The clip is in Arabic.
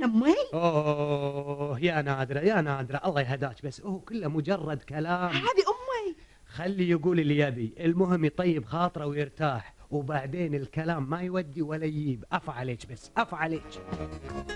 أمي؟ اوه يا نادرة يا نادرة، الله يهداك، بس كله مجرد كلام. هذه أمي. خلي يقول اللي يبي، المهم يطيب خاطره ويرتاح، وبعدين الكلام ما يودي ولا يجيب. عفا عليك، بس عفا عليك.